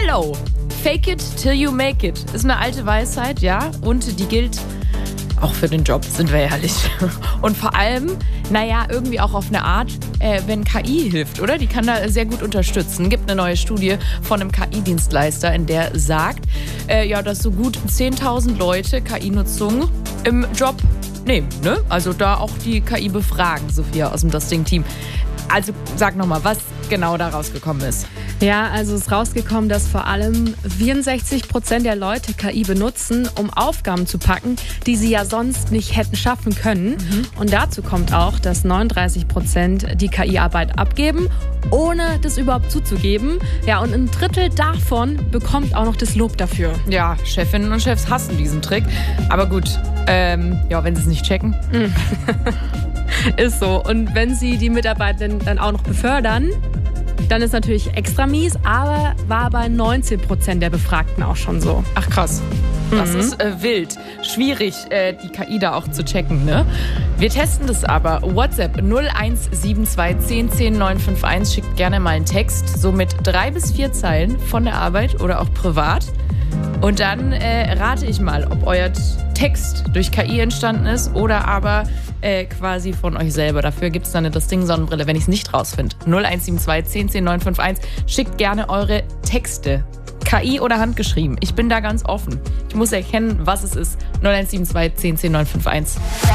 Hello, fake it till you make it. Ist eine alte Weisheit, ja, und die gilt auch für den Job, sind wir ehrlich. Und vor allem, irgendwie auch auf eine Art, wenn KI hilft, oder? Die kann da sehr gut unterstützen. Gibt eine neue Studie von einem KI-Dienstleister, in der sagt, dass so gut 10.000 Leute KI-Nutzung im Job nehmen, ne? Also da auch die KI befragen, Sophia aus dem Dusting-Team. Also sag nochmal, was genau da rausgekommen ist. Ja, also ist rausgekommen, dass vor allem 64% der Leute KI benutzen, um Aufgaben zu packen, die sie ja sonst nicht hätten schaffen können. Und dazu kommt auch, dass 39% die KI-Arbeit abgeben, ohne das überhaupt zuzugeben. Ja, und ein Drittel davon bekommt auch noch das Lob dafür. Ja, Chefinnen und Chefs hassen diesen Trick. Aber gut, wenn sie es nicht checken. Ist so. Und wenn sie die Mitarbeitenden dann auch noch befördern, dann ist natürlich extra mies, aber war bei 19% der Befragten auch schon so. Ach krass. Das ist wild. Schwierig, die KI da auch zu checken, ne? Wir testen das aber. WhatsApp 0172 10 10 951. Schickt gerne mal einen Text, so mit 3 bis 4 Zeilen von der Arbeit oder auch privat. Und dann rate ich mal, ob euer Text durch KI entstanden ist oder aber quasi von euch selber. Dafür gibt es dann eine Dusting-Sonnenbrille, wenn ich es nicht rausfinde. 0172 10 10 951. Schickt gerne eure Texte. KI oder handgeschrieben. Ich bin da ganz offen. Ich muss erkennen, was es ist. 0172 10 10 951.